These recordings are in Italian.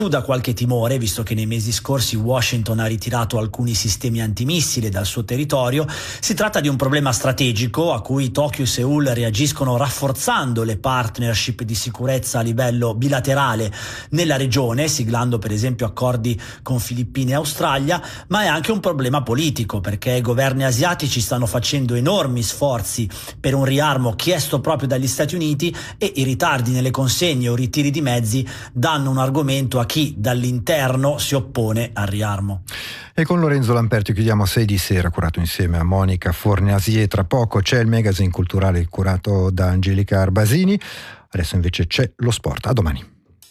Da qualche timore, visto che nei mesi scorsi Washington ha ritirato alcuni sistemi antimissili dal suo territorio. Si tratta di un problema strategico a cui Tokyo e Seoul reagiscono rafforzando le partnership di sicurezza a livello bilaterale nella regione, siglando per esempio accordi con Filippine e Australia, ma è anche un problema politico perché i governi asiatici stanno facendo enormi sforzi per un riarmo chiesto proprio dagli Stati Uniti e i ritardi nelle consegne o ritiri di mezzi danno un argomento a chi dall'interno si oppone al riarmo. E con Lorenzo Lamperti chiudiamo 6 di sera, curato insieme a Monica Fornasier. Tra poco c'è il magazine culturale curato da Angelica Arbasini. Adesso invece c'è lo sport. A domani.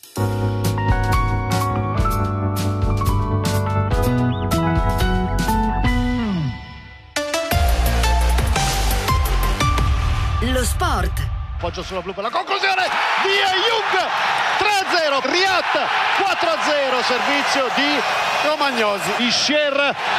Lo sport. Appoggio sulla blu per la conclusione, via Jung, 3-0, Riat 4-0, servizio di Romagnosi, Ischier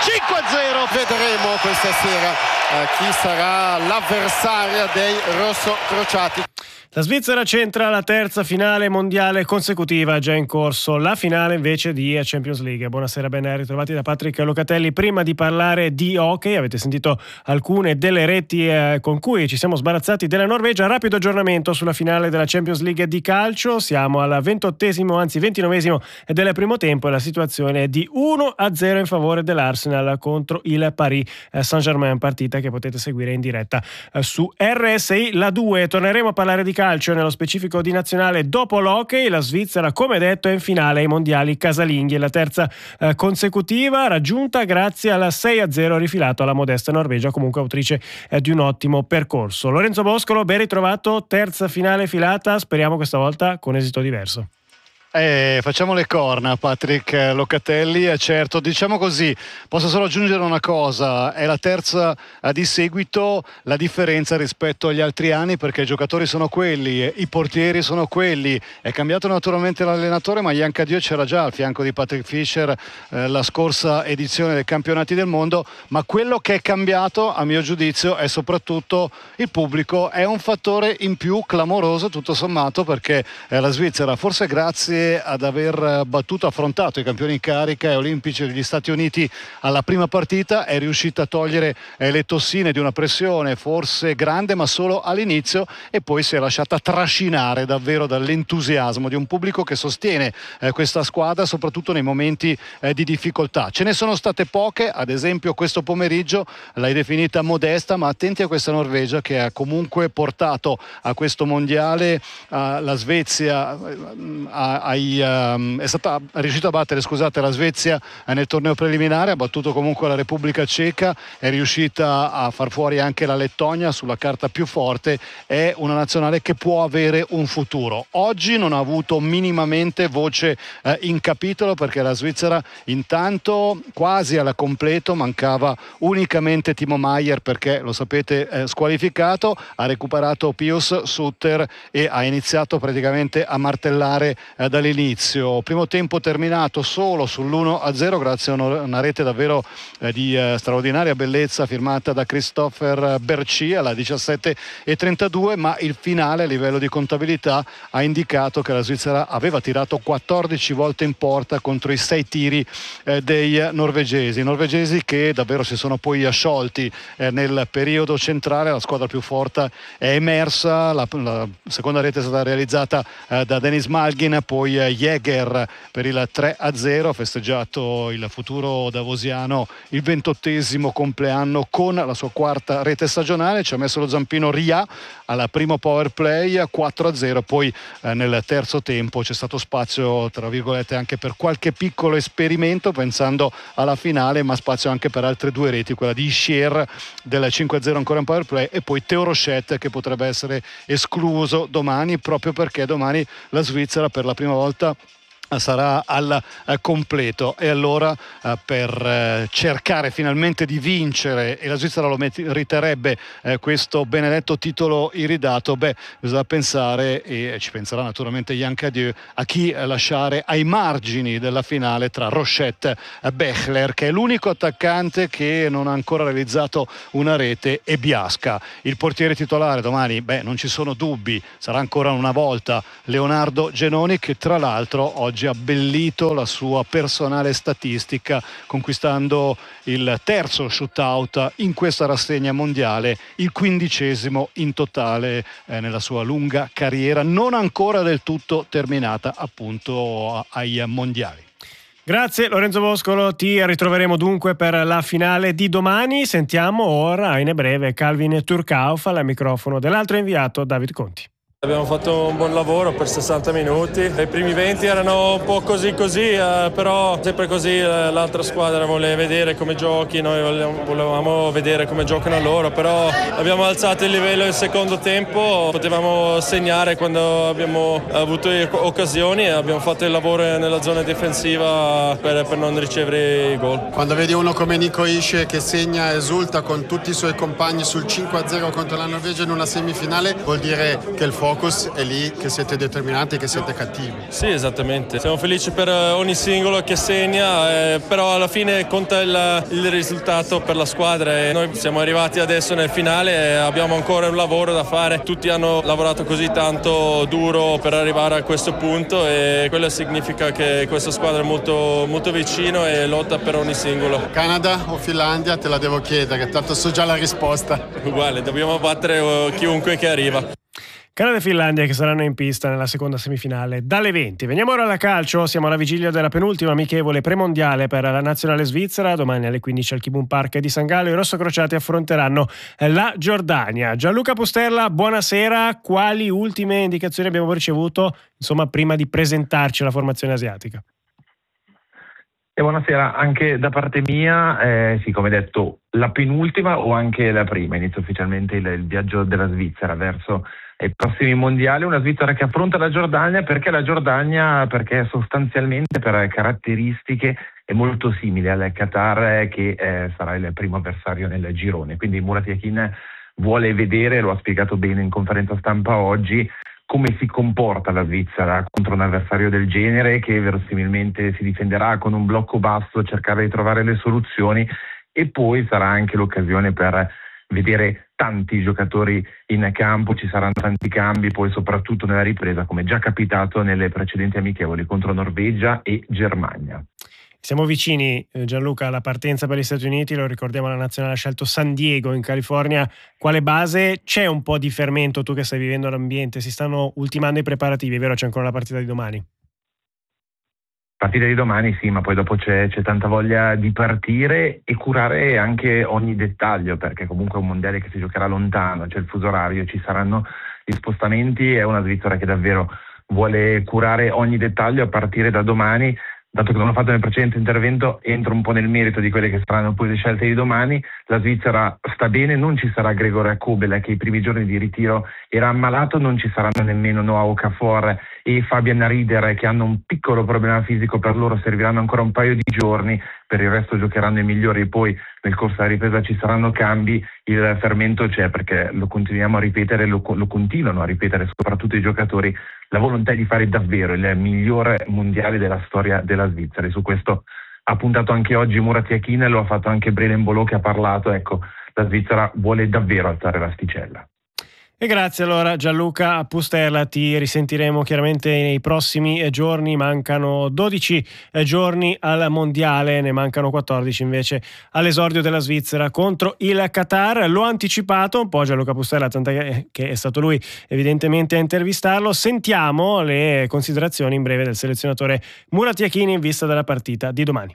5-0. Vedremo questa sera chi sarà l'avversaria dei rosso-crociati. La Svizzera centra la terza finale mondiale consecutiva già in corso, la finale invece di Champions League. Buonasera, ben ritrovati da Patrick Locatelli. Prima di parlare di hockey, avete sentito alcune delle reti con cui ci siamo sbarazzati della Norvegia. Rapido aggiornamento sulla finale della Champions League di calcio. Siamo al 28esimo, anzi 29esimo del primo tempo e la situazione è di 1-0 in favore dell'Arsenal contro il Paris Saint-Germain, partita che potete seguire in diretta su RSI La 2. Torneremo a parlare di calcio, nello specifico di nazionale, dopo l'hockey. La Svizzera, come detto, è in finale ai mondiali casalinghi, la terza consecutiva raggiunta grazie al 6-0 rifilato alla modesta Norvegia, comunque autrice di un ottimo percorso. Lorenzo Boscolo, ben ritrovato, terza finale filata, speriamo questa volta con esito diverso. Facciamo le corna, Patrick Locatelli. Certo, diciamo così, posso solo aggiungere una cosa: è la terza di seguito. La differenza rispetto agli altri anni, perché i giocatori sono quelli, i portieri sono quelli, è cambiato naturalmente l'allenatore, ma Jan Cadieux c'era già al fianco di Patrick Fischer la scorsa edizione dei campionati del mondo. Ma quello che è cambiato, a mio giudizio, è soprattutto il pubblico. È un fattore in più clamoroso tutto sommato, perché la Svizzera, forse grazie ad aver affrontato i campioni in carica e olimpici degli Stati Uniti alla prima partita, è riuscita a togliere le tossine di una pressione forse grande, ma solo all'inizio, e poi si è lasciata trascinare davvero dall'entusiasmo di un pubblico che sostiene questa squadra soprattutto nei momenti di difficoltà. Ce ne sono state poche, ad esempio questo pomeriggio l'hai definita modesta, ma attenti a questa Norvegia che ha comunque portato a questo mondiale la Svezia è stata riuscita a battere la Svezia nel torneo preliminare, ha battuto comunque la Repubblica Ceca, è riuscita a far fuori anche la Lettonia sulla carta più forte. È una nazionale che può avere un futuro. Oggi non ha avuto minimamente voce in capitolo, perché la Svizzera intanto quasi alla completo, mancava unicamente Timo Maier perché lo sapete squalificato, ha recuperato Pius Sutter e ha iniziato praticamente a martellare dall'inizio. Primo tempo terminato solo sull'1-0 grazie a una rete davvero di straordinaria bellezza firmata da Christopher Berchi alla 17:32, ma il finale a livello di contabilità ha indicato che la Svizzera aveva tirato 14 volte in porta contro i 6 tiri dei norvegesi che davvero si sono poi sciolti nel periodo centrale. La squadra più forte è emersa, la seconda rete è stata realizzata da Denis Malgin, poi Jäger per il 3-0, ha festeggiato il futuro davosiano il 28esimo compleanno con la sua quarta rete stagionale. Ci ha messo lo zampino Ria al primo power play 4-0, poi nel terzo tempo c'è stato spazio tra virgolette anche per qualche piccolo esperimento pensando alla finale, ma spazio anche per altre due reti, quella di Ischier del 5-0 ancora in power play e poi Theo Rochette che potrebbe essere escluso domani, proprio perché domani la Svizzera per la prima volta sarà al completo. E allora per cercare finalmente di vincere, e la Svizzera lo meriterebbe, questo benedetto titolo iridato, bisogna pensare, e ci penserà naturalmente Jan Cadieux, a chi lasciare ai margini della finale tra Rochette e Bechler, che è l'unico attaccante che non ha ancora realizzato una rete, e Biasca. Il portiere titolare domani, non ci sono dubbi, sarà ancora una volta Leonardo Genoni, che tra l'altro oggi oggi ha abbellito la sua personale statistica conquistando il terzo shootout in questa rassegna mondiale, il 15° in totale nella sua lunga carriera, non ancora del tutto terminata appunto ai mondiali. Grazie Lorenzo Boscolo, ti ritroveremo dunque per la finale di domani. Sentiamo ora in breve Calvin Turcauf al microfono dell'altro inviato David Conti. Abbiamo fatto un buon lavoro per 60 minuti, i primi 20 erano un po' così, però sempre così l'altra squadra voleva vedere come giochi, noi volevamo vedere come giocano loro, però abbiamo alzato il livello nel secondo tempo, potevamo segnare quando abbiamo avuto occasioni e abbiamo fatto il lavoro nella zona difensiva per non ricevere i gol. Quando vedi uno come Nico Hische che segna, esulta con tutti i suoi compagni sul 5-0 contro la Norvegia in una semifinale, vuol dire che il focus è lì, che siete determinati, che siete cattivi. Sì, esattamente. Siamo felici per ogni singolo che segna, però alla fine conta il risultato per la squadra e noi siamo arrivati adesso nel finale e abbiamo ancora un lavoro da fare. Tutti hanno lavorato così tanto duro per arrivare a questo punto e quello significa che questa squadra è molto, molto vicino e lotta per ogni singolo. Canada o Finlandia? Te la devo chiedere, tanto so già la risposta. Uguale, dobbiamo battere chiunque che arriva. Canada e Finlandia che saranno in pista nella seconda semifinale dalle 20. Veniamo ora alla calcio, siamo alla vigilia della penultima amichevole premondiale per la nazionale svizzera. Domani alle 15 al Kibun Park di San Gallo i rossocrociati affronteranno la Giordania. Gianluca Pusterla, buonasera. Quali ultime indicazioni abbiamo ricevuto, insomma, prima di presentarci alla formazione asiatica? E buonasera, anche da parte mia, sì, come detto, la penultima o anche la prima. Inizia ufficialmente il viaggio della Svizzera verso i prossimi mondiali, una Svizzera che affronta la Giordania, perché sostanzialmente per caratteristiche è molto simile al Qatar che sarà il primo avversario nel girone, quindi Murat Yakin vuole vedere, lo ha spiegato bene in conferenza stampa oggi, come si comporta la Svizzera contro un avversario del genere che verosimilmente si difenderà con un blocco basso, cercare di trovare le soluzioni e poi sarà anche l'occasione per vedere tanti giocatori in campo, ci saranno tanti cambi, poi soprattutto nella ripresa, come già capitato nelle precedenti amichevoli contro Norvegia e Germania. Siamo vicini, Gianluca, alla partenza per gli Stati Uniti, lo ricordiamo, la nazionale ha scelto San Diego in California. Quale base? C'è un po' di fermento, tu che stai vivendo l'ambiente, si stanno ultimando i preparativi, vero? C'è ancora la partita di domani? Partita di domani sì, ma poi dopo c'è tanta voglia di partire e curare anche ogni dettaglio, perché comunque è un mondiale che si giocherà lontano, c'è il fuso orario, ci saranno gli spostamenti, è una Svizzera che davvero vuole curare ogni dettaglio a partire da domani. Dato che non ho fatto nel precedente intervento, entro un po' nel merito di quelle che saranno poi le scelte di domani. La Svizzera sta bene, non ci sarà Gregor Kobel che i primi giorni di ritiro era ammalato, non ci saranno nemmeno Noah Okafor e Fabian Rieder che hanno un piccolo problema fisico, per loro serviranno ancora un paio di giorni, per il resto giocheranno i migliori, poi nel corso della ripresa ci saranno cambi, il fermento c'è perché lo continuiamo a ripetere, lo continuano a ripetere soprattutto i giocatori, la volontà è di fare davvero il migliore mondiale della storia della Svizzera e su questo ha puntato anche oggi Murat Yakin, lo ha fatto anche Brelen Bolò che ha parlato, ecco, la Svizzera vuole davvero alzare l'asticella. E grazie allora Gianluca Pusterla, ti risentiremo chiaramente nei prossimi giorni, mancano 12 giorni al mondiale, ne mancano 14 invece all'esordio della Svizzera contro il Qatar. L'ho anticipato un po' Gianluca Pusterla, tant'è che è stato lui evidentemente a intervistarlo. Sentiamo le considerazioni in breve del selezionatore Murat Yakin in vista della partita di domani.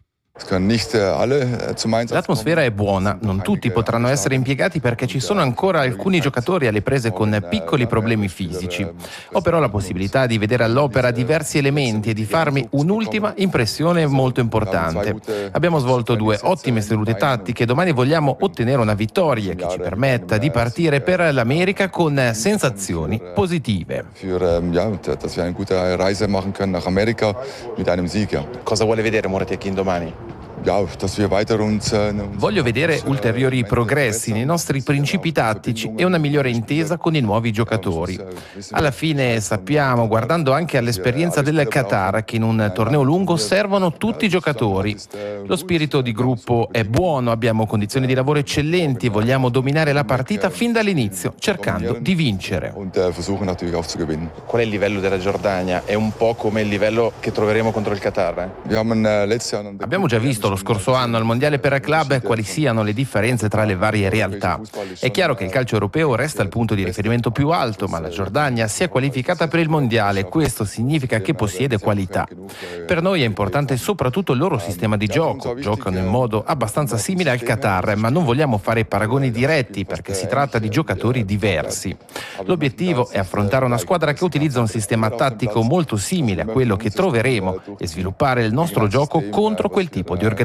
L'atmosfera è buona, non tutti potranno essere impiegati perché ci sono ancora alcuni giocatori alle prese con piccoli problemi fisici. Ho però la possibilità di vedere all'opera diversi elementi e di farmi un'ultima impressione molto importante. Abbiamo svolto 2 ottime sedute tattiche, domani vogliamo ottenere una vittoria che ci permetta di partire per l'America con sensazioni positive. Cosa vuole vedere Murat Yakin domani? Voglio vedere ulteriori progressi nei nostri principi tattici e una migliore intesa con i nuovi giocatori. Alla fine sappiamo, guardando anche all'esperienza del Qatar, che in un torneo lungo servono tutti i giocatori. Lo spirito di gruppo è buono, abbiamo condizioni di lavoro eccellenti e vogliamo dominare la partita fin dall'inizio, cercando di vincere. Qual è il livello della Giordania? È un po' come il livello che troveremo contro il Qatar? Abbiamo già visto lo scorso anno al Mondiale per club quali siano le differenze tra le varie realtà. È chiaro che il calcio europeo resta il punto di riferimento più alto, ma la Giordania si è qualificata per il Mondiale e questo significa che possiede qualità. Per noi è importante soprattutto il loro sistema di gioco. Giocano in modo abbastanza simile al Qatar, ma non vogliamo fare paragoni diretti perché si tratta di giocatori diversi. L'obiettivo è affrontare una squadra che utilizza un sistema tattico molto simile a quello che troveremo e sviluppare il nostro gioco contro quel tipo di organizzazione.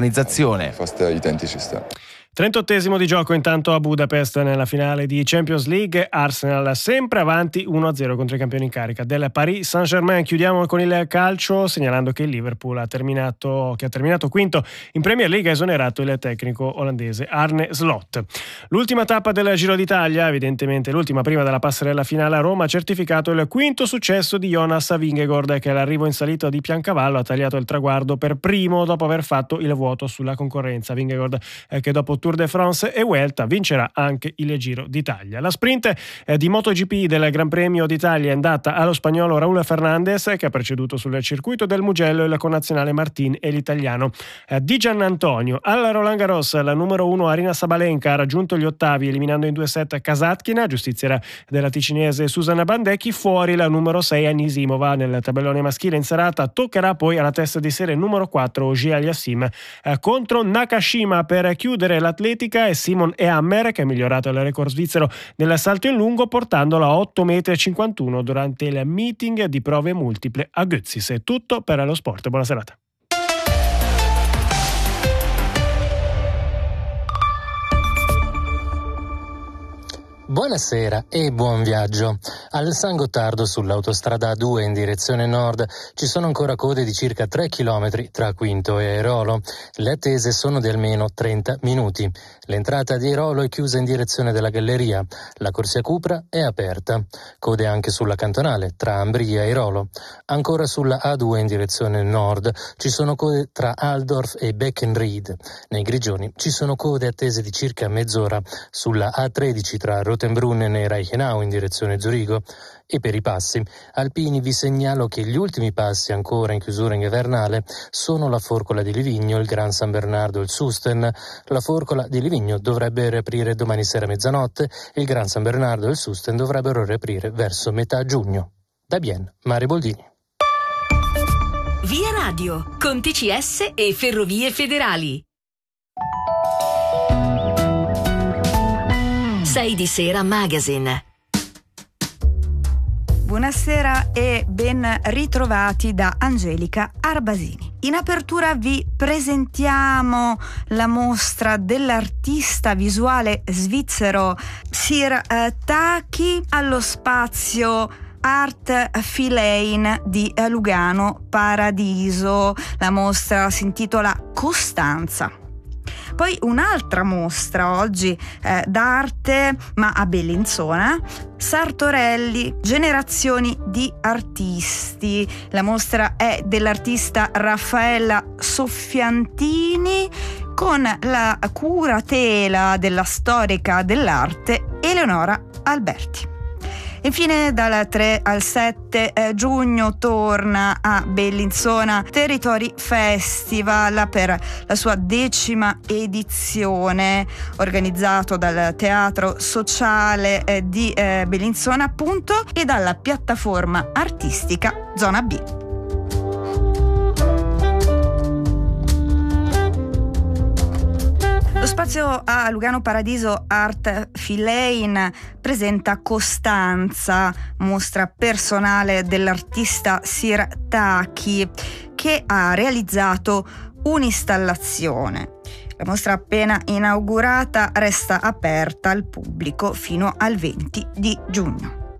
38esimo di gioco intanto a Budapest nella finale di Champions League. Arsenal sempre avanti 1-0 contro i campioni in carica del Paris Saint-Germain. Chiudiamo con il calcio segnalando che il Liverpool ha terminato quinto in Premier League, ha esonerato il tecnico olandese Arne Slot. L'ultima tappa del Giro d'Italia, evidentemente l'ultima prima della passerella finale a Roma, ha certificato il quinto successo di Jonas Vingegaard, che all'arrivo in salita di Piancavallo ha tagliato il traguardo per primo dopo aver fatto il vuoto sulla concorrenza. Vingegaard che dopo Tour de France e Vuelta vincerà anche il Giro d'Italia. La sprint di MotoGP del Gran Premio d'Italia è andata allo spagnolo Raúl Fernández, che ha preceduto sul circuito del Mugello il connazionale Martin e l'italiano Di Giannantonio. Al Roland Garros la numero 1 Aryna Sabalenka ha raggiunto gli ottavi eliminando in 2 set Kasatkina, giustiziera della ticinese Susanna Bandecchi. Fuori la numero 6 Anisimova. Nel tabellone maschile in serata toccherà poi alla testa di serie numero 4 Ogier Aliassime contro Nakashima per chiudere l'atletica, e Simon Ehammer, che ha migliorato il record svizzero nel salto in lungo portandolo a 8,51 m durante il meeting di prove multiple a Götzis. È tutto per Lo Sport, buona serata. Buonasera e buon viaggio. Al San Gottardo sull'autostrada A2 in direzione nord ci sono ancora code di circa 3 km tra Quinto e Airolo. Le attese sono di almeno 30 minuti. L'entrata di Airolo è chiusa in direzione della galleria. La corsia Cupra è aperta. Code anche sulla cantonale tra Ambri e Airolo. Ancora sulla A2 in direzione nord ci sono code tra Aldorf e Beckenried. Nei Grigioni ci sono code attese di circa mezz'ora. Sulla A13 tra Rotenbrunnen e Reichenau in direzione Zurigo. E per i passi alpini vi segnalo che gli ultimi passi ancora in chiusura invernale sono la Forcola di Livigno, il Gran San Bernardo e il Susten. La Forcola di Livigno dovrebbe riaprire domani sera a mezzanotte, il Gran San Bernardo e il Susten dovrebbero riaprire verso metà giugno. Da Bienne, Mare Boldini. Via Radio, con TCS e Ferrovie Federali. 6 di sera Magazine. Buonasera e ben ritrovati da Angelica Arbasini. In apertura vi presentiamo la mostra dell'artista visuale svizzero Sir Taki allo spazio Art Filane di Lugano Paradiso. La mostra si intitola Costanza. Poi un'altra mostra oggi d'arte, ma a Bellinzona, Sartorelli, generazioni di artisti. La mostra è dell'artista Raffaella Soffiantini con la curatela della storica dell'arte Eleonora Alberti. Infine dal 3 al 7 giugno torna a Bellinzona Territori Festival per la sua 10ª edizione, organizzato dal Teatro Sociale di Bellinzona appunto e dalla piattaforma artistica Zona B. Lo spazio a Lugano Paradiso Art Filane presenta Costanza, mostra personale dell'artista Sir Taki, che ha realizzato un'installazione. La mostra appena inaugurata resta aperta al pubblico fino al 20 di giugno.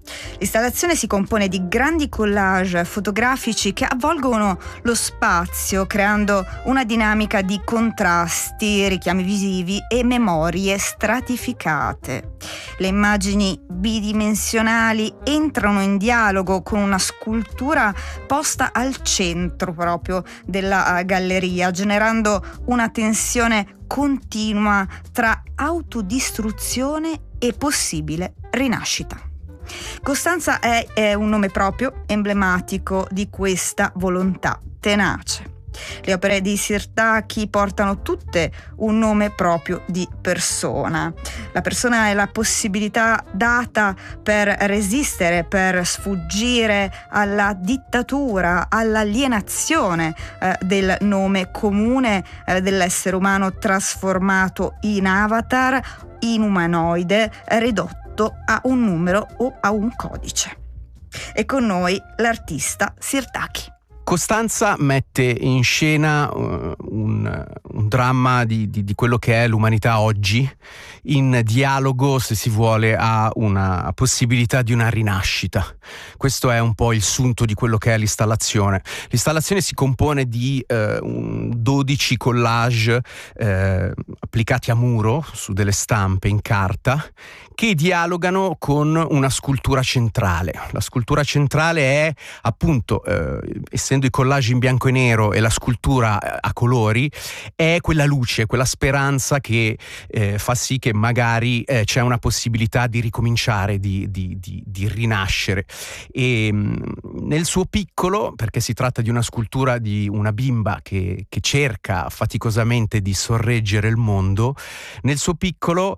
L'installazione si compone di grandi collage fotografici che avvolgono lo spazio, creando una dinamica di contrasti, richiami visivi e memorie stratificate. Le immagini bidimensionali entrano in dialogo con una scultura posta al centro proprio della galleria, generando una tensione continua tra autodistruzione e possibile rinascita. Costanza è un nome proprio emblematico di questa volontà tenace. Le opere di Sirtaki portano tutte un nome proprio di persona. La persona è la possibilità data per resistere, per sfuggire alla dittatura, all'alienazione del nome comune dell'essere umano trasformato in avatar, in umanoide, ridotto a un numero o a un codice. E con noi l'artista Sirtaki. Costanza mette in scena un dramma di quello che è l'umanità oggi, in dialogo, se si vuole, a una possibilità di una rinascita. Questo è un po' il sunto di quello che è l'installazione. L'installazione si compone di 12 collage applicati a muro su delle stampe in carta che dialogano con una scultura centrale. La scultura centrale è appunto, essendo i collage in bianco e nero e la scultura a colori, è quella luce, quella speranza che fa sì che magari c'è una possibilità di ricominciare, di rinascere. E nel suo piccolo, perché si tratta di una scultura di una bimba che cerca faticosamente di sorreggere il mondo, nel suo piccolo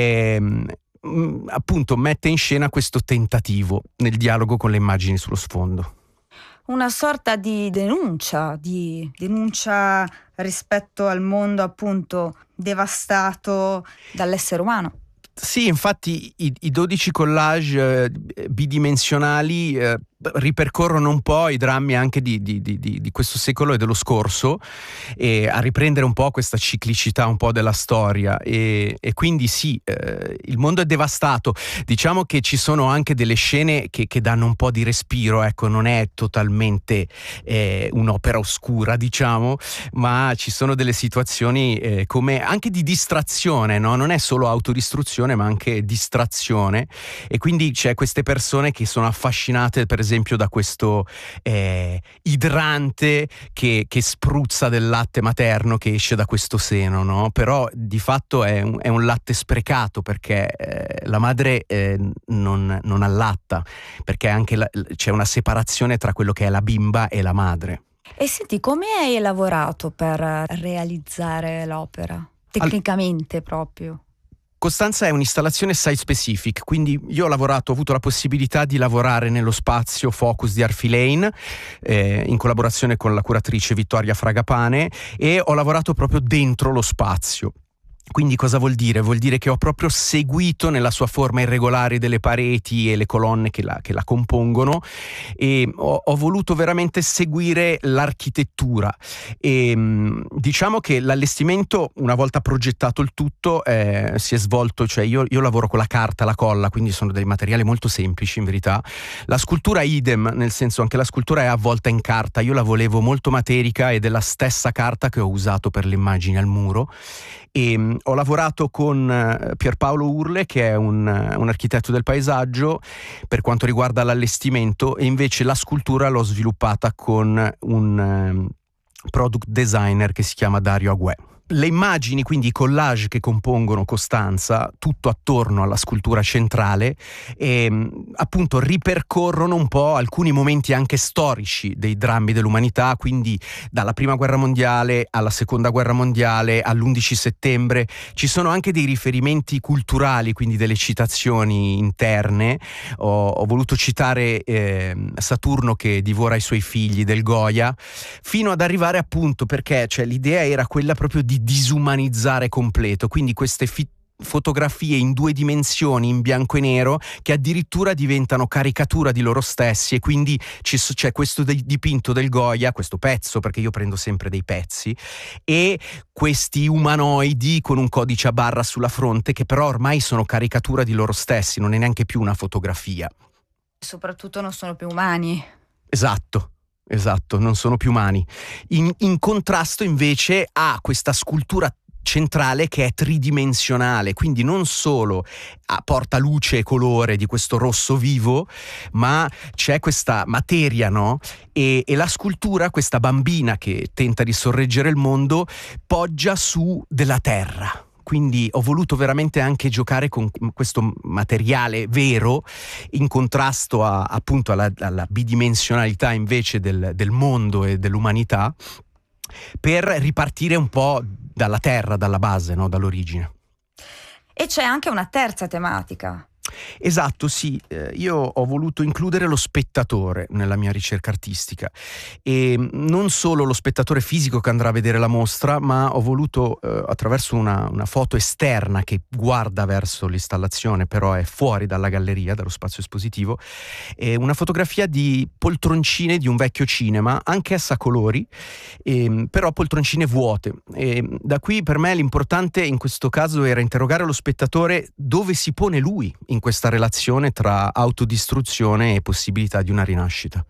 appunto mette in scena questo tentativo nel dialogo con le immagini sullo sfondo. Una sorta di denuncia rispetto al mondo appunto devastato dall'essere umano. Sì, infatti i 12 collage bidimensionali ripercorrono un po' i drammi anche di questo secolo e dello scorso, e a riprendere un po' questa ciclicità un po' della storia, e quindi sì, il mondo è devastato. Diciamo che ci sono anche delle scene che danno un po' di respiro, ecco, non è totalmente un'opera oscura, diciamo, ma ci sono delle situazioni come anche di distrazione, no? Non è solo autodistruzione ma anche distrazione, e quindi c'è queste persone che sono affascinate per esempio da questo idrante che spruzza del latte materno che esce da questo seno, no? Però di fatto è un latte sprecato, perché la madre non allatta, perché anche c'è una separazione tra quello che è la bimba e la madre. E senti, come hai lavorato per realizzare l'opera? Tecnicamente proprio? Costanza è un'installazione site specific, quindi io ho avuto la possibilità di lavorare nello spazio Focus di Airfield Lane in collaborazione con la curatrice Vittoria Fragapane, e ho lavorato proprio dentro lo spazio. Quindi cosa vuol dire? Vuol dire che ho proprio seguito nella sua forma irregolare delle pareti e le colonne che la compongono, e ho voluto veramente seguire l'architettura, e diciamo che l'allestimento, una volta progettato il tutto, si è svolto, cioè io lavoro con la carta, la colla, quindi sono dei materiali molto semplici in verità. La scultura idem, nel senso anche la scultura è avvolta in carta, io la volevo molto materica ed è la stessa carta che ho usato per le immagini al muro. E ho lavorato con Pierpaolo Urle, che è un architetto del paesaggio, per quanto riguarda l'allestimento, e invece la scultura l'ho sviluppata con un product designer che si chiama Dario Aguè. Le immagini, quindi i collage che compongono Costanza, tutto attorno alla scultura centrale, appunto ripercorrono un po' alcuni momenti anche storici dei drammi dell'umanità, quindi dalla Prima Guerra Mondiale alla Seconda Guerra Mondiale all'11 settembre. Ci sono anche dei riferimenti culturali, quindi delle citazioni interne. Ho voluto citare Saturno che divora i suoi figli del Goya, fino ad arrivare appunto, perché cioè, l'idea era quella proprio di disumanizzare completo, quindi queste fotografie in 2 dimensioni in bianco e nero che addirittura diventano caricatura di loro stessi, e quindi c'è questo dipinto del Goya, questo pezzo, perché io prendo sempre dei pezzi, e questi umanoidi con un codice a barra sulla fronte che però ormai sono caricatura di loro stessi, non è neanche più una fotografia. Soprattutto non sono più umani. Esatto, non sono più umani. In contrasto invece a questa scultura centrale che è tridimensionale, quindi non solo porta luce e colore di questo rosso vivo, ma c'è questa materia, no? E la scultura, questa bambina che tenta di sorreggere il mondo, poggia su della terra. Quindi ho voluto veramente anche giocare con questo materiale vero, in contrasto appunto alla bidimensionalità invece del mondo e dell'umanità, per ripartire un po' dalla terra, dalla base, no? Dall'origine. E c'è anche una terza tematica. Esatto, sì, io ho voluto includere lo spettatore nella mia ricerca artistica, e non solo lo spettatore fisico che andrà a vedere la mostra, ma ho voluto attraverso una foto esterna che guarda verso l'installazione, però è fuori dalla galleria, dallo spazio espositivo, una fotografia di poltroncine di un vecchio cinema, anch'essa a colori, però poltroncine vuote. E da qui per me l'importante in questo caso era interrogare lo spettatore dove si pone lui in questa relazione tra autodistruzione e possibilità di una rinascita.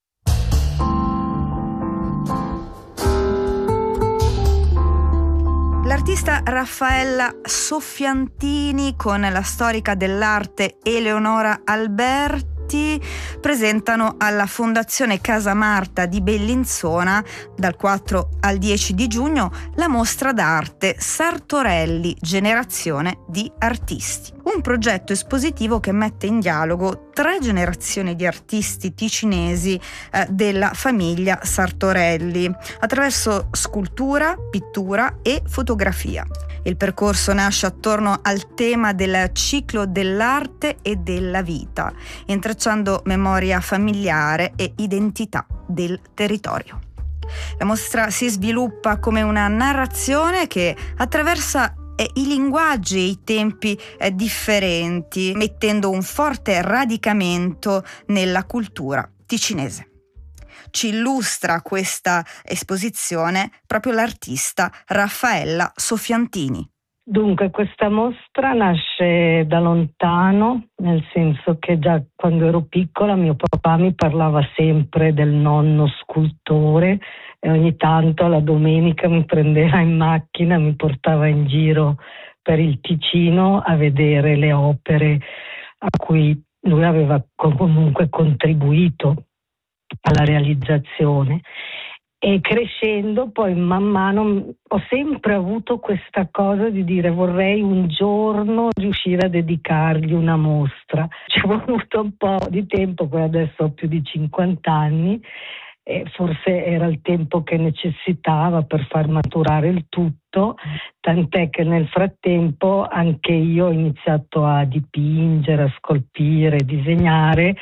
L'artista Raffaella Soffiantini con la storica dell'arte Eleonora Alberti presentano alla Fondazione Casa Marta di Bellinzona dal 4 al 10 di giugno la mostra d'arte Sartorelli, generazione di artisti. Un progetto espositivo che mette in dialogo 3 generazioni di artisti ticinesi della famiglia Sartorelli attraverso scultura, pittura e fotografia. Il percorso nasce attorno al tema del ciclo dell'arte e della vita, intrecciando memoria familiare e identità del territorio. La mostra si sviluppa come una narrazione che attraversa i linguaggi e i tempi differenti, mettendo un forte radicamento nella cultura ticinese. Ci illustra questa esposizione proprio l'artista Raffaella Soffiantini. Dunque, questa mostra nasce da lontano, nel senso che già quando ero piccola mio papà mi parlava sempre del nonno scultore e ogni tanto la domenica mi prendeva in macchina, mi portava in giro per il Ticino a vedere le opere a cui lui aveva comunque contribuito alla realizzazione. E crescendo poi man mano ho sempre avuto questa cosa di dire vorrei un giorno riuscire a dedicargli una mostra. Ci è voluto un po' di tempo, poi adesso ho più di 50 anni e forse era il tempo che necessitava per far maturare il tutto, tant'è che nel frattempo anche io ho iniziato a dipingere, a scolpire, a disegnare,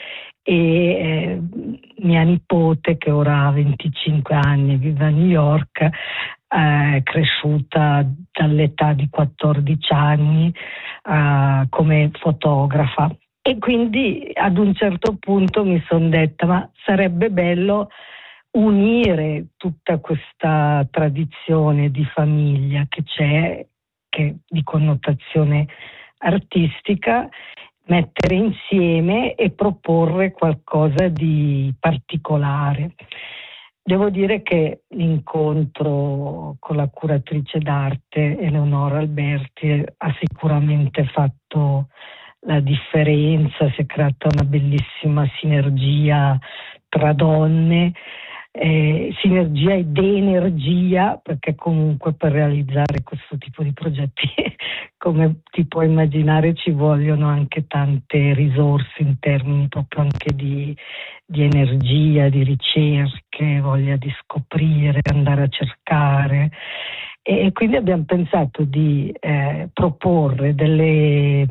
e mia nipote, che ora ha 25 anni e vive a New York, è cresciuta dall'età di 14 anni come fotografa, e quindi ad un certo punto mi sono detta ma sarebbe bello unire tutta questa tradizione di famiglia che c'è, che di connotazione artistica, mettere insieme e proporre qualcosa di particolare. Devo dire che l'incontro con la curatrice d'arte Eleonora Alberti ha sicuramente fatto la differenza, si è creata una bellissima sinergia tra donne, sinergia ed energia, perché comunque per realizzare questo tipo di progetti, come ti puoi immaginare, ci vogliono anche tante risorse in termini proprio anche di energia, di ricerche, voglia di scoprire, andare a cercare, e quindi abbiamo pensato di proporre delle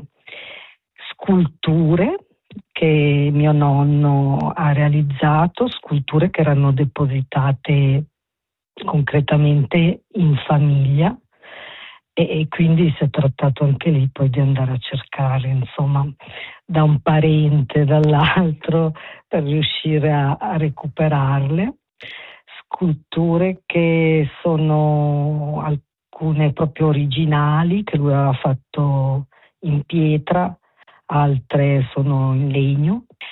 sculture che mio nonno ha realizzato, sculture che erano depositate concretamente in famiglia, e quindi si è trattato anche lì poi di andare a cercare, insomma, da un parente, dall'altro, per riuscire a recuperarle. Sculture che sono alcune proprio originali, che lui aveva fatto in pietra, altre sono in legno,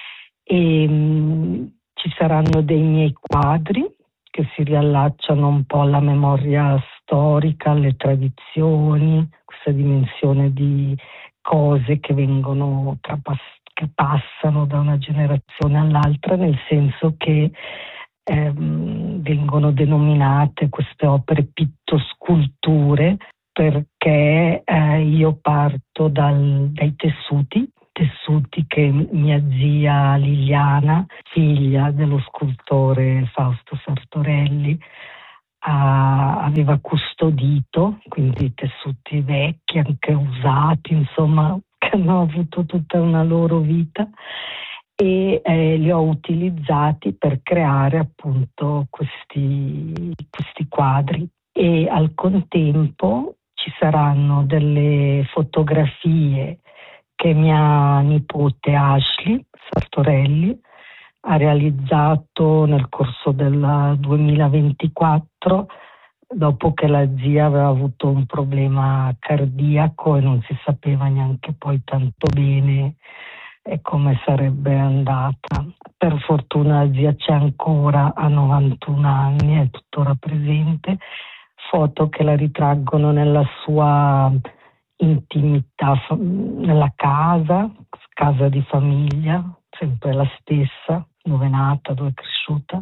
e ci saranno dei miei quadri che si riallacciano un po' alla memoria storica, alle tradizioni, questa dimensione di cose che vengono che passano da una generazione all'altra, nel senso che vengono denominate queste opere pittosculture, perché io parto dai tessuti che mia zia Liliana, figlia dello scultore Fausto Sartorelli, aveva custodito, quindi tessuti vecchi, anche usati, insomma, che hanno avuto tutta una loro vita, e li ho utilizzati per creare appunto questi quadri. E al contempo ci saranno delle fotografie che mia nipote Ashley Sartorelli ha realizzato nel corso del 2024, dopo che la zia aveva avuto un problema cardiaco e non si sapeva neanche poi tanto bene come sarebbe andata. Per fortuna la zia c'è ancora, ha 91 anni, è tuttora presente. Foto che la ritraggono nella sua intimità, nella casa di famiglia, sempre la stessa, dove è nata, dove è cresciuta,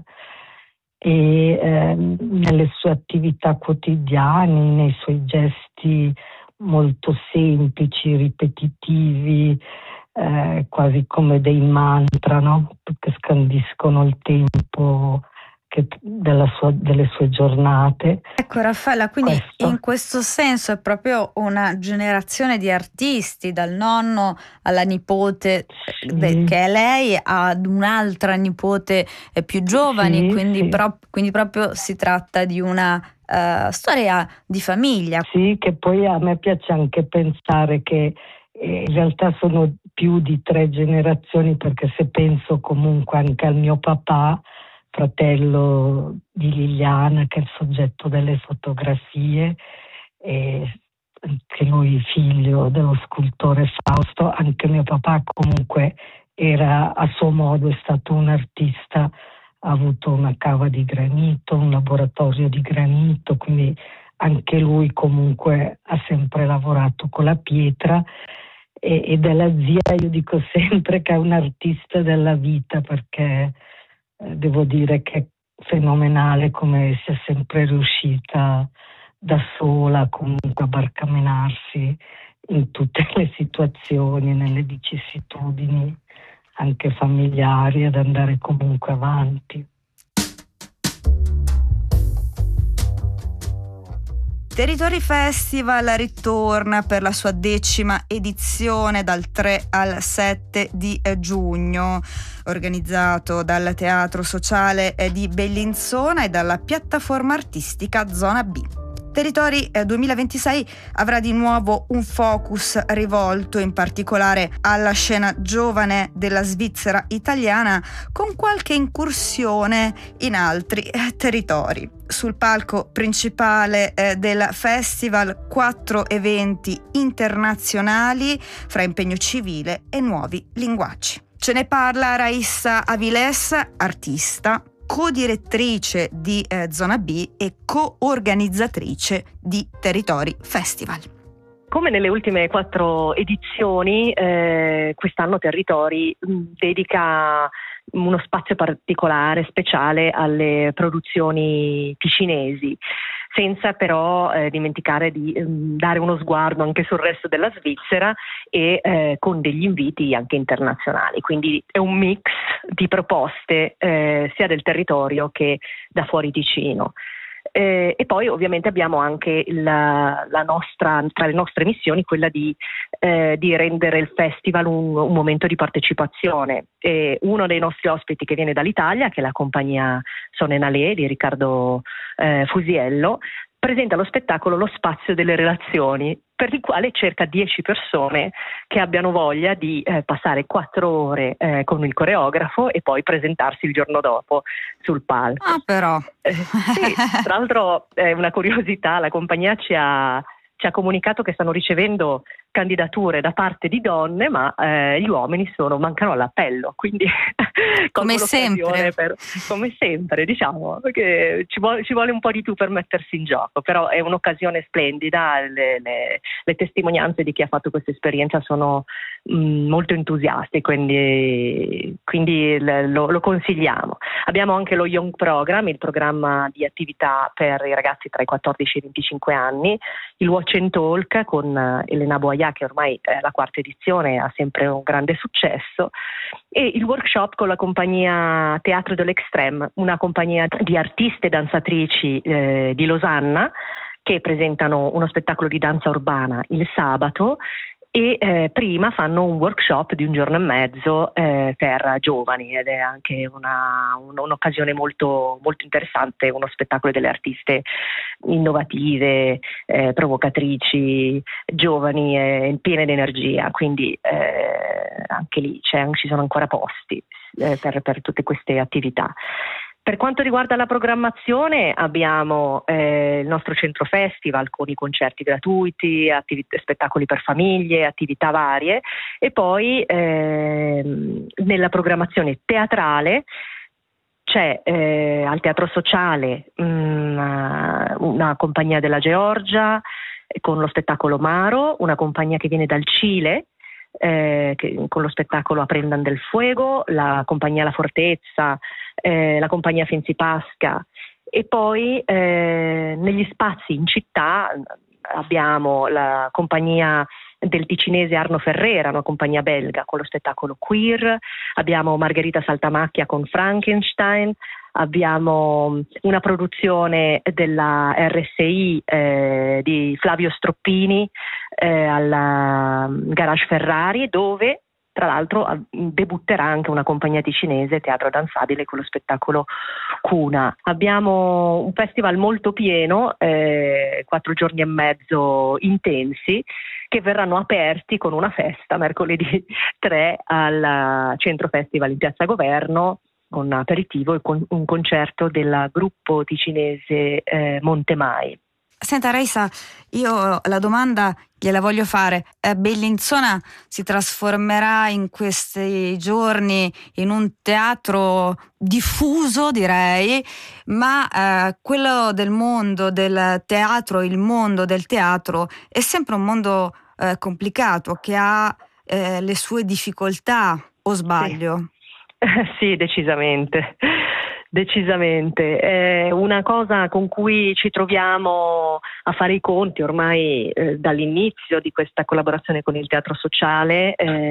e nelle sue attività quotidiane, nei suoi gesti molto semplici, ripetitivi, quasi come dei mantra, no? Che scandiscono il tempo delle sue giornate. Ecco Raffaella, quindi in questo senso è proprio una generazione di artisti, dal nonno alla nipote, che è lei, ad un'altra nipote più giovane, quindi proprio si tratta di una storia di famiglia. Sì, che poi a me piace anche pensare che in realtà sono più di 3 generazioni, perché se penso comunque anche al mio papà, fratello di Liliana, che è il soggetto delle fotografie, e anche lui figlio dello scultore Fausto. Anche mio papà comunque era, a suo modo, è stato un artista, ha avuto una cava di granito, un laboratorio di granito, quindi anche lui comunque ha sempre lavorato con la pietra. E della zia io dico sempre che è un artista della vita, perché devo dire che è fenomenale come sia sempre riuscita da sola comunque a barcamenarsi in tutte le situazioni, nelle vicissitudini anche familiari, ad andare comunque avanti. Territori Festival ritorna per la sua 10ª edizione dal 3 al 7 di giugno, organizzato dal Teatro Sociale di Bellinzona e dalla piattaforma artistica Zona B. Territori 2026 avrà di nuovo un focus rivolto in particolare alla scena giovane della Svizzera italiana, con qualche incursione in altri territori. Sul palco principale del festival 4 eventi internazionali fra impegno civile e nuovi linguaggi. Ce ne parla Raissa Avilés, artista, co-direttrice di Zona B e co-organizzatrice di Territori Festival. Come nelle ultime 4 edizioni, quest'anno Territori dedica uno spazio particolare, speciale alle produzioni ticinesi, senza però dimenticare di dare uno sguardo anche sul resto della Svizzera e con degli inviti anche internazionali. Quindi è un mix di proposte sia del territorio che da fuori Ticino. E poi ovviamente abbiamo anche la nostra, tra le nostre missioni, quella di rendere il festival un momento di partecipazione. E uno dei nostri ospiti che viene dall'Italia, che è la compagnia Sonenalé di Riccardo Fusiello, presenta lo spettacolo Lo spazio delle relazioni, per il quale cerca 10 persone che abbiano voglia di passare 4 ore con il coreografo e poi presentarsi il giorno dopo sul palco. Ah, però. Sì, tra l'altro è una curiosità, la compagnia ci ha comunicato che stanno ricevendo candidature da parte di donne, ma gli uomini mancano all'appello, quindi come sempre. Come sempre, diciamo che ci vuole un po' di più per mettersi in gioco, però è un'occasione splendida, le testimonianze di chi ha fatto questa esperienza sono molto entusiasti, quindi lo consigliamo. Abbiamo anche lo Young Program, il programma di attività per i ragazzi tra i 14 e i 25 anni, il Watch and Talk con Elena Boia, che ormai è la 4ª edizione, ha sempre un grande successo, e il workshop con la compagnia Teatro de l'Extrême, una compagnia di artiste e danzatrici di Losanna che presentano uno spettacolo di danza urbana il sabato e prima fanno un workshop di un giorno e mezzo per giovani, ed è anche un'occasione molto, molto interessante, uno spettacolo delle artiste innovative, provocatrici, giovani e piene di energia, quindi anche lì ci sono ancora posti per tutte queste attività. Per quanto riguarda la programmazione, abbiamo il nostro centro festival con i concerti gratuiti, spettacoli per famiglie, attività varie, e poi nella programmazione teatrale c'è al Teatro Sociale una compagnia della Georgia con lo spettacolo Maro, una compagnia che viene dal Cile con lo spettacolo Aprendan del Fuego, la compagnia La Fortezza, la compagnia Finzi Pasca, e poi negli spazi in città abbiamo la compagnia del ticinese Arno Ferrera, una compagnia belga con lo spettacolo Queer, abbiamo Margherita Saltamacchia con Frankenstein, abbiamo una produzione della RSI di Flavio Stroppini al Garage Ferrari, dove tra l'altro debutterà anche una compagnia ticinese, Teatro Danzabile, con lo spettacolo Cuna. Abbiamo un festival molto pieno, 4 giorni e mezzo intensi, che verranno aperti con una festa mercoledì 3 al Centro Festival in Piazza Governo, con aperitivo e con un concerto del gruppo ticinese Montemai. Senta Reisa, io la domanda gliela voglio fare. Bellinzona si trasformerà in questi giorni in un teatro diffuso, direi, ma quello del mondo del teatro, il mondo del teatro è sempre un mondo complicato, che ha le sue difficoltà, o sbaglio? Sì, decisamente. È una cosa con cui ci troviamo a fare i conti ormai dall'inizio di questa collaborazione con il Teatro Sociale,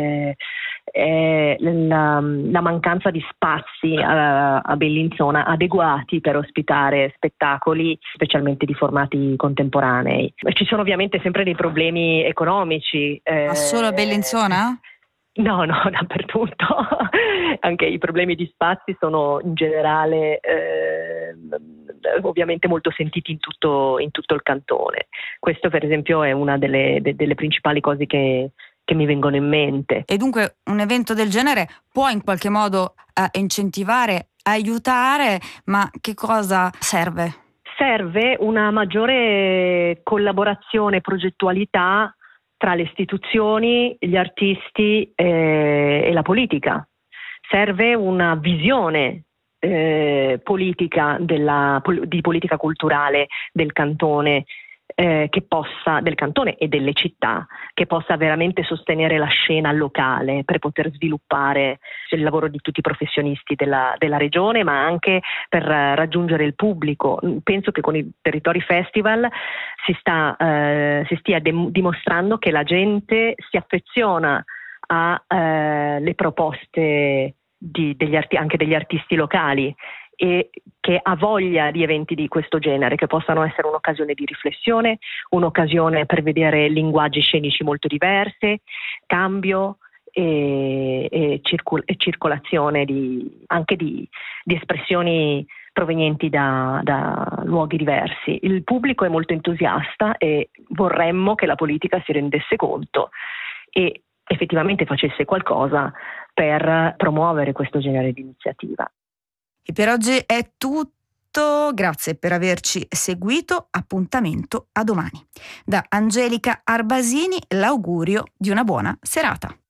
è la mancanza di spazi a Bellinzona adeguati per ospitare spettacoli, specialmente di formati contemporanei. Ci sono ovviamente sempre dei problemi economici. Ma solo a Bellinzona? No, dappertutto. Anche i problemi di spazi sono in generale ovviamente molto sentiti in tutto il cantone. Questo per esempio è una delle principali cose che mi vengono in mente. E dunque un evento del genere può in qualche modo incentivare, aiutare, ma che cosa serve? Serve una maggiore collaborazione e progettualità tra le istituzioni, gli artisti e la politica. Serve una visione politica di politica culturale del cantone, del cantone e delle città, che possa veramente sostenere la scena locale per poter sviluppare il lavoro di tutti i professionisti della regione, ma anche per raggiungere il pubblico. Penso che con i Territori Festival si stia dimostrando che la gente si affeziona alle proposte anche degli artisti locali, e che ha voglia di eventi di questo genere, che possano essere un'occasione di riflessione, un'occasione per vedere linguaggi scenici molto diversi, cambio e circolazione anche di espressioni provenienti da luoghi diversi. Il pubblico è molto entusiasta e vorremmo che la politica si rendesse conto e effettivamente facesse qualcosa per promuovere questo genere di iniziativa. E per oggi è tutto. tutto, grazie per averci seguito, appuntamento a domani. Da Angelica Arbasini l'augurio di una buona serata.